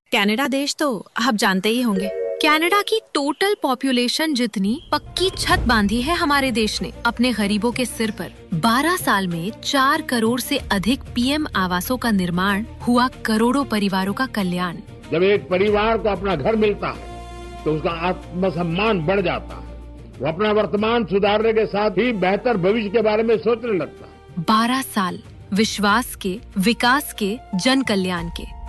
Canada देश तो आप जानते ही होंगे। कनाडा की टोटल पॉपुलेशन जितनी पक्की छत बांधी है हमारे देश ने अपने गरीबों के सिर पर। 12 साल में 4 करोड़ से अधिक पीएम आवासों का निर्माण हुआ, करोड़ों परिवारों का कल्याण। जब एक परिवार को अपना घर मिलता है तो उसका आत्मसम्मान बढ़ जाता है। वो अपना वर्तमान सुधारने के साथ ही बेहतर भविष्य के बारे में सोचने लगता है। 12 साल विश्वास के, विकास के, जन कल्याण के।